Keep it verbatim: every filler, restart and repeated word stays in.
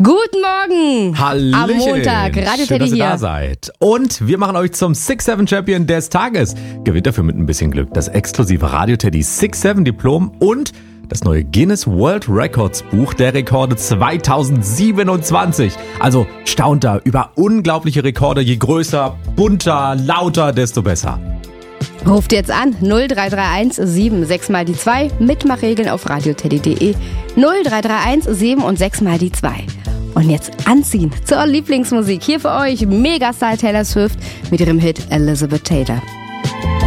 Guten Morgen! Hallöchen. Am Montag, Radio Schön, Teddy dass ihr hier. da seid. Und wir machen euch zum six seven Champion des Tages. Gewinnt dafür mit ein bisschen Glück das exklusive Radio Teddy six seven Diplom und das neue Guinness World Records Buch der Rekorde zweitausendsiebenundzwanzig. Also staunt da über unglaubliche Rekorde. Je größer, bunter, lauter, desto besser. Ruft jetzt an null drei drei eins sieben sechs mal die zwei. Mitmachregeln auf radioteddy punkt de. null drei drei eins sieben und sechs mal die zwei. Und jetzt anziehen zur Lieblingsmusik. Hier für euch Megastar Taylor Swift mit ihrem Hit Elizabeth Taylor.